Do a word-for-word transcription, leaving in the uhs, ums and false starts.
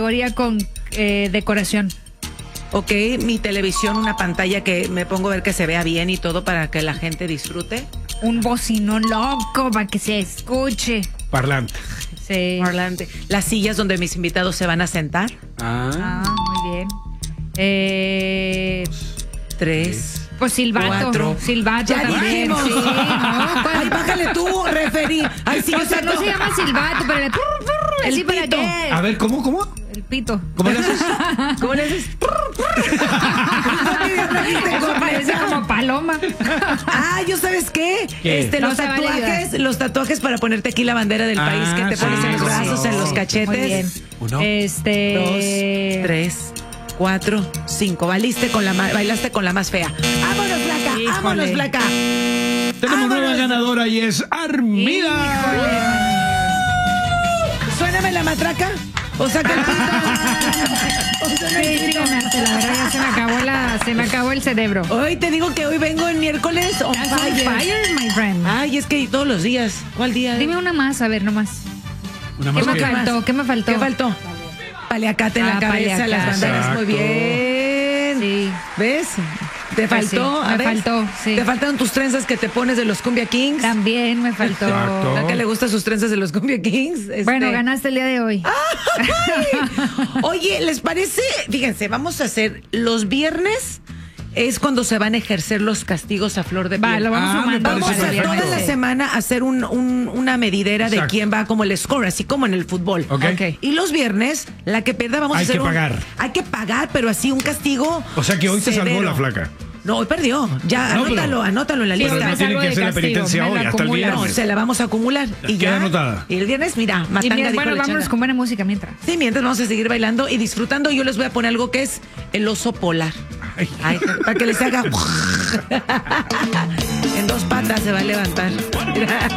categoría con eh, decoración. Ok, mi televisión, una pantalla que me pongo a ver que se vea bien y todo para que la gente disfrute. Un bocinón loco para que se escuche. Parlante. Sí. Parlante. Las sillas donde mis invitados se van a sentar. Ah. Ah, muy bien. Eh, Tres. pues silbato. Cuatro. Silbato Ya también. dijimos. Sí, ¿no? ¿Cuál? Ay, bájale tú, referí. Ay, sí, O yo sea, sé no todo. se llama silbato, pero el, El ¿así para pito. qué? A ver, ¿cómo, cómo? El pito. ¿Cómo le haces? ¿Cómo le haces? Eso parece como paloma. Ah, ¿yo sabes qué? ¿Qué? Este, No los se vale tatuajes, ayudar. los tatuajes para ponerte aquí la bandera del Ah, país que te sí, pones en los cómo brazos, no. en los Muy cachetes. bien. Uno, Este. Dos, tres, cuatro, cinco. Bailaste con la ma- bailaste con la más fea. ¡Vámonos, flaca! Híjole. ¡Vámonos, flaca! tenemos nueva Vámonos. ganadora y es Armida. Suéname la matraca. O sea que el pito. O sea, no el Sí, sí pito. ganaste, la verdad ya se me acabó la, se me acabó el cerebro. Hoy te digo que hoy vengo en miércoles on That's on fire. fire, my friend. Ay, es que todos los días. ¿Cuál día? Dime una más, a ver, nomás. Una ¿Qué más me que- faltó? ¿Qué me faltó? ¿Qué faltó? Paliacate en la Ah, cabeza, las paliacate. banderas. Muy Exacto. bien. Sí. ¿Ves? Te Pues faltó. sí, a me ver, faltó, sí. Te faltaron tus trenzas que te pones de los Cumbia Kings. También me faltó. Exacto. ¿A qué le gustan sus trenzas de los Cumbia Kings? Este- Bueno, ganaste el día de hoy. Oye, ¿les parece? Fíjense, vamos a hacer los viernes. Es cuando se van a ejercer los castigos a flor de piel. Va, lo vamos Ah, me sumando. parece Vamos a para el toda viernes. la semana hacer un, un- una medidera de Exacto. quién va como el score, así como en el fútbol. Ok. Ok. Y los viernes, la que pierda, vamos Hay a hacer que un- pagar. Hay que pagar, pero así un castigo. O sea que hoy te salvó severo. la flaca. No, hoy perdió. Ya, No, anótalo, pero- anótalo en la Sí, Pero lista. me no tiene salgo que de hacer la castigo, penitencia me hoy, la hasta el acumulan. No, viernes. se la vamos a acumular. Y Queda ya. anotada. Y el viernes, mira, Y matanga mira, dijo bueno, la vámonos changa. con buena música mientras. Sí, mientras vamos a seguir bailando y disfrutando. Yo les voy a poner algo que es el oso polar. Ay. Ay, para que les haga. En dos patas se va a levantar.